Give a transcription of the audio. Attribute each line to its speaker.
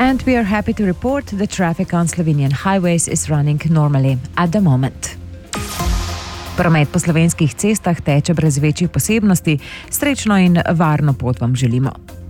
Speaker 1: And we are happy to report the traffic on Slovenian highways is running normally at the moment. Promet po slovenskih cestah teče brez večjih posebnosti. Srečno in varno pot vam želimo.